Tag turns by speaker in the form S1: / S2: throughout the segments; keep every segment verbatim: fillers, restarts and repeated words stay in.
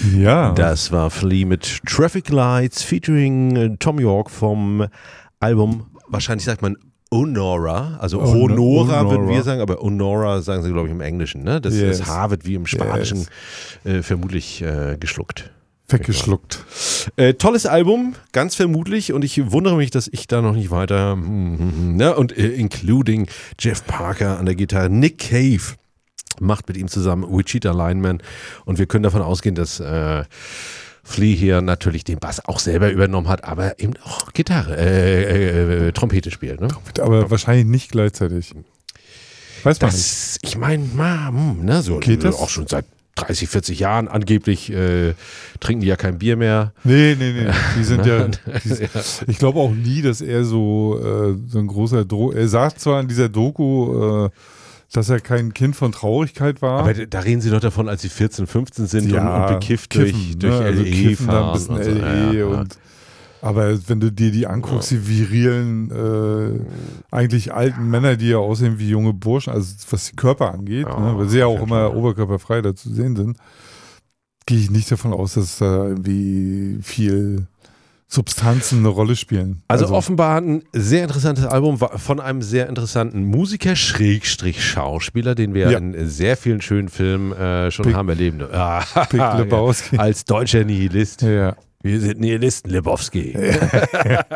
S1: Ja.
S2: Das war Flea mit Traffic Lights featuring Tom York vom Album, wahrscheinlich sagt man Honora, also
S1: Oh,
S2: Honora,
S1: Honora
S2: würden wir sagen, aber Honora sagen sie, glaube ich, im Englischen. Ne? Das,
S1: yes.
S2: das H wird wie im Spanischen
S1: yes.
S2: äh, vermutlich äh, geschluckt.
S1: Weggeschluckt.
S2: Äh, tolles Album, ganz vermutlich, und ich wundere mich, dass ich da noch nicht weiter, ne? Und äh, including Jeff Parker an der Gitarre, Nick Cave macht mit ihm zusammen Wichita Lineman, und wir können davon ausgehen, dass äh, Flea hier natürlich den Bass auch selber übernommen hat, aber eben auch Gitarre, äh, äh, Trompete spielt. Ne?
S1: Trompete, aber Trompete. Wahrscheinlich nicht gleichzeitig. Weiß man
S2: das,
S1: nicht.
S2: Ich meine, ne, so
S1: Geht das?
S2: Auch schon seit dreißig, vierzig Jahren angeblich äh, trinken die ja kein Bier mehr.
S1: Nee, nee, nee. Die sind ja, die, ja. Ich glaube auch nie, dass er so, äh, so ein großer Dro Er sagt zwar in dieser Doku, äh, dass er kein Kind von Traurigkeit war.
S2: Aber da reden sie doch davon, als sie vierzehn, fünfzehn sind
S1: ja,
S2: und, und bekifft
S1: kiffen,
S2: durch, durch
S1: ne? Also
S2: L E
S1: kiffen
S2: fahren.
S1: Dann ein bisschen
S2: und so.
S1: L E
S2: ja,
S1: und, aber wenn du dir die anguckst, die virilen, äh, eigentlich alten Männer, die ja aussehen wie junge Burschen, also was die Körper angeht,
S2: ja,
S1: ne? Weil sie ja auch immer
S2: klar.
S1: oberkörperfrei da zu sehen sind, gehe ich nicht davon aus, dass da irgendwie viel Substanzen eine Rolle spielen.
S2: Also, also offenbar ein sehr interessantes Album von einem sehr interessanten Musiker, Schrägstrich Schauspieler, den wir ja. in sehr vielen schönen Filmen äh, schon
S1: Big,
S2: haben erleben. Ah,
S1: Big Lebowski.
S2: Als deutscher Nihilist.
S1: Ja.
S2: Wir sind Nihilisten, Lebowski. Ja.
S1: ja.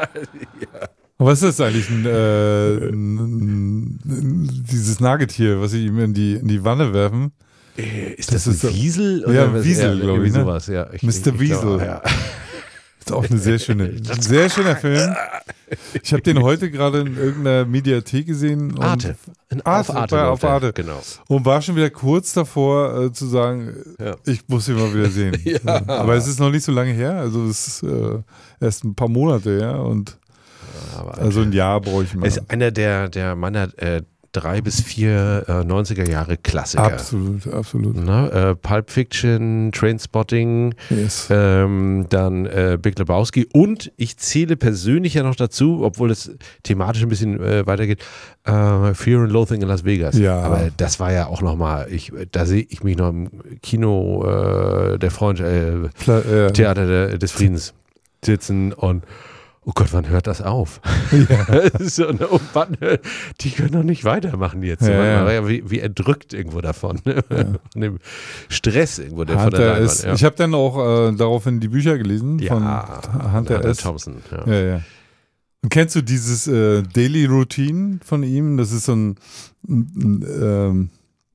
S1: Was ist das eigentlich? Ein, äh, ein, ein, dieses Nagetier, was sie ihm in die, in die Wanne werfen?
S2: Ist das, das ein ist Wiesel?
S1: Oder ja, Wiesel, ja, glaube ich. Ne?
S2: Sowas. Ja, ich,
S1: Mister
S2: Ich,
S1: Wiesel.
S2: Glaub, ja.
S1: Ist auch eine sehr schöne, sehr schöner Film. Ich habe den heute gerade in irgendeiner Mediathek gesehen. Und
S2: Arte.
S1: In Arte. Auf Arte. Auf Arte.
S2: Genau.
S1: Und war schon wieder kurz davor äh, zu sagen, ja. ich muss ihn mal wieder sehen.
S2: ja.
S1: Aber es ist noch nicht so lange her. Also es ist äh, erst ein paar Monate her. Und
S2: ja,
S1: also ein Jahr brauche ich mal.
S2: Es ist einer der, der meiner äh, drei bis vier äh, neunziger Jahre Klassiker.
S1: Absolut, absolut.
S2: Na, äh, Pulp Fiction, Trainspotting,
S1: yes.
S2: ähm, dann äh, Big Lebowski, und ich zähle persönlich ja noch dazu, obwohl es thematisch ein bisschen äh, weitergeht, äh, Fear and Loathing in Las Vegas.
S1: Ja.
S2: Aber das war ja auch nochmal, ich, da sehe ich mich noch im Kino äh, der Freund, äh,
S1: Pla äh,
S2: Theater der, des Friedens sitzen und oh Gott, wann hört das auf?
S1: Ja.
S2: so, ne, oh, wann, die können doch nicht weitermachen jetzt.
S1: Ja,
S2: man
S1: ja.
S2: war ja wie, wie erdrückt irgendwo davon. Ne?
S1: Ja.
S2: Von dem Stress irgendwo, der
S1: Hunter
S2: von der Leinwand.
S1: ist,
S2: Ja.
S1: Ich habe dann auch äh, daraufhin die Bücher gelesen
S2: ja,
S1: von Hunter,
S2: Hunter
S1: S.
S2: Thompson. Ja.
S1: Ja, ja. Und kennst du dieses äh, Daily Routine von ihm? Das ist so ein, ein, ein ähm,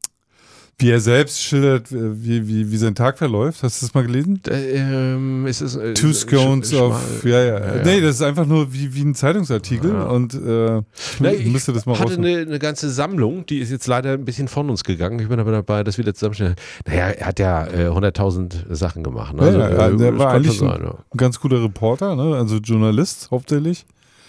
S1: wie er selbst schildert, wie, wie, wie sein Tag verläuft. Hast du das mal gelesen?
S2: Äh, ähm, ist es, äh,
S1: Two Scones
S2: sch,
S1: of,
S2: sch,
S1: ja, ja,
S2: ja, ja.
S1: Nee, das ist einfach nur wie, wie ein Zeitungsartikel
S2: ja.
S1: und äh,
S2: Na,
S1: ich müsste das mal
S2: hatte
S1: raus.
S2: eine, eine ganze Sammlung, die ist jetzt leider ein bisschen von uns gegangen. Ich bin aber dabei, das wieder zusammenstellen. Naja, er hat ja äh, hunderttausend Sachen gemacht. Ne? Also,
S1: ja, ja,
S2: äh,
S1: der war eigentlich
S2: sein,
S1: ein,
S2: ja.
S1: ein ganz guter Reporter, ne? Also Journalist hauptsächlich.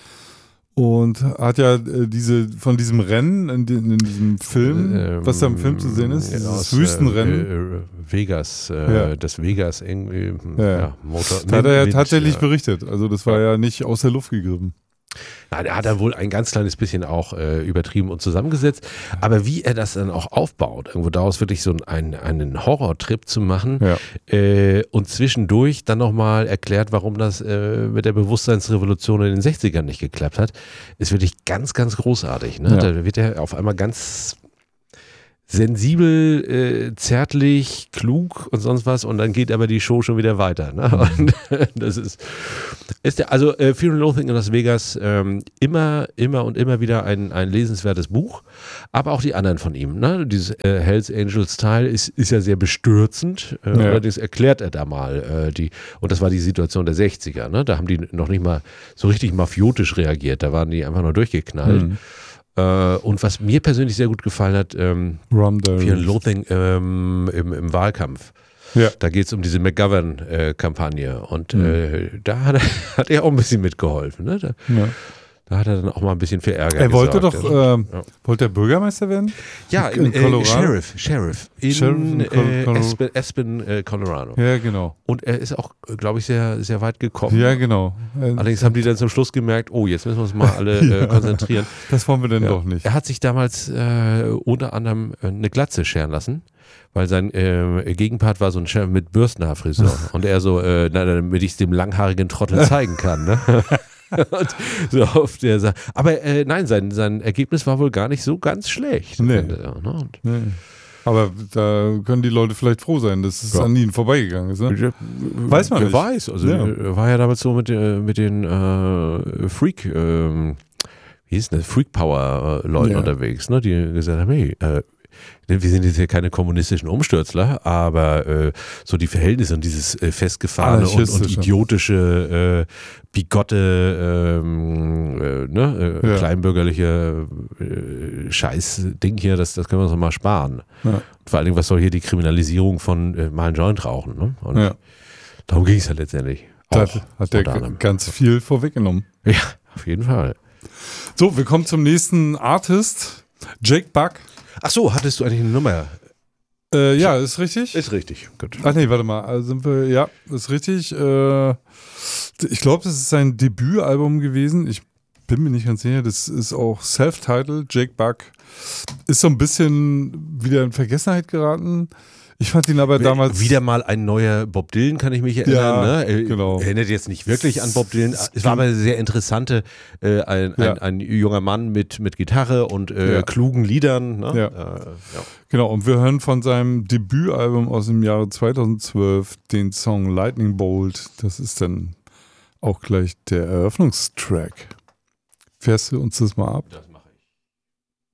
S1: Und hat ja äh, diese von diesem Rennen in, die, in diesem Film, ähm, was da im Film zu sehen ist, dieses
S2: aus,
S1: Wüstenrennen.
S2: Äh, Vegas, äh,
S1: ja.
S2: das Vegas irgendwie,
S1: ja.
S2: ja, Motor.
S1: Da hat er ja
S2: Wind,
S1: tatsächlich
S2: ja.
S1: berichtet. Also das war ja. ja nicht aus der Luft gegriffen.
S2: Ja, da hat er wohl ein ganz kleines bisschen auch äh, übertrieben und zusammengesetzt. Aber wie er das dann auch aufbaut, irgendwo daraus wirklich so einen, einen Horrortrip zu machen
S1: ja.
S2: äh, und zwischendurch dann nochmal erklärt, warum das äh, mit der Bewusstseinsrevolution in den sechzigern nicht geklappt hat, ist wirklich ganz, ganz großartig. Ne?
S1: Ja.
S2: Da wird er auf einmal ganz sensibel, äh, zärtlich, klug und sonst was, und dann geht aber die Show schon wieder weiter. Ne? Und das ist, ist der, also äh, Fear and Loathing in Las Vegas, ähm, immer, immer und immer wieder ein, ein lesenswertes Buch, aber auch die anderen von ihm. Ne? Dieses äh, Hells Angels Teil ist, ist ja sehr bestürzend, äh,
S1: ja.
S2: allerdings erklärt er da mal äh, die, und das war die Situation der sechziger, ne? Da haben die noch nicht mal so richtig mafiotisch reagiert, da waren die einfach nur durchgeknallt. Mhm. Uh, und was mir persönlich sehr gut gefallen hat, ähm, Fear and Loathing ähm, im, im Wahlkampf.
S1: Ja.
S2: Da geht es um diese McGovern-Kampagne. Äh, und mhm. äh, da hat er, hat er auch ein bisschen mitgeholfen. Ne? Da,
S1: ja.
S2: da hat er dann auch mal ein bisschen für Ärger
S1: Er wollte
S2: gesorgt.
S1: doch, äh, ja. wollte er Bürgermeister werden?
S2: Ja, in, in Colorado. Äh, Sheriff, Sheriff. In,
S1: Sheriff in Col
S2: äh,
S1: Col
S2: Aspen, Aspen äh, Colorado.
S1: Ja, genau.
S2: Und er ist auch, glaube ich, sehr, sehr weit gekommen.
S1: Ja, genau.
S2: Allerdings haben die dann zum Schluss gemerkt, oh, jetzt müssen wir uns mal alle
S1: ja.
S2: äh, konzentrieren.
S1: Das wollen wir denn
S2: ja.
S1: doch nicht.
S2: Er hat sich damals äh, unter anderem eine Glatze scheren lassen. weil sein äh, Gegenpart war so ein Chef mit Bürstenhaarfrisur und er so, äh, na, damit ich es dem langhaarigen Trottel zeigen kann. Ne? Und so auf der Sa- Aber äh, nein, sein, sein Ergebnis war wohl gar nicht so ganz schlecht.
S1: Nee.
S2: Fand er, ne? Und
S1: Nee. Aber da können die Leute vielleicht froh sein, dass es
S2: Ja.
S1: an ihnen vorbeigegangen ist. Ne? Weiß man
S2: Wer
S1: nicht.
S2: weiß. Also
S1: Ja.
S2: er war ja damals so mit, äh, mit den äh, Freak, ähm, wie hieß denn das, Freak Power äh, Leuten
S1: Ja.
S2: unterwegs, ne? Die gesagt haben, hey, äh, wir sind jetzt hier keine kommunistischen Umstürzler, aber äh, so die Verhältnisse und dieses äh, festgefahrene und, und
S1: Anarchistische.
S2: idiotische, äh, bigotte, ähm, äh, ne, äh,
S1: Ja.
S2: kleinbürgerliche äh, Scheiß-Ding hier, das, das können wir uns noch mal sparen.
S1: Ja.
S2: Und vor allen Dingen, was soll hier die Kriminalisierung von äh, mal einen Joint rauchen? Ne? Und
S1: Ja.
S2: darum ging es ja letztendlich.
S1: Da
S2: Auch
S1: hat der
S2: unter anderem.
S1: ganz viel vorweggenommen.
S2: Ja, auf jeden Fall.
S1: So, wir kommen zum nächsten Artist. Jake Buck.
S2: Ach so, hattest du eigentlich eine Nummer?
S1: Äh, ja, ist richtig.
S2: Ist richtig, gut.
S1: Ach nee, warte mal. Also sind wir, ja, ist richtig. Äh, ich glaube, das ist sein Debütalbum gewesen. Ich bin mir nicht ganz sicher. Das ist auch self-titled. Jake Buck ist so ein bisschen wieder in Vergessenheit geraten. Ich fand ihn aber damals.
S2: Wieder mal ein neuer Bob Dylan, kann ich mich erinnern.
S1: Ja,
S2: ne? Er-
S1: genau.
S2: Erinnert jetzt nicht wirklich an Bob Dylan. Es war aber eine sehr interessante, äh, ein,
S1: Ja.
S2: ein, ein junger Mann mit, mit Gitarre und äh,
S1: Ja.
S2: klugen Liedern. Ne?
S1: Ja.
S2: Äh, ja.
S1: Genau, und wir hören von seinem Debütalbum aus dem Jahre zweitausendzwölf den Song Lightning Bolt. Das ist dann auch gleich der Eröffnungstrack. Fährst du uns das mal ab?
S2: Das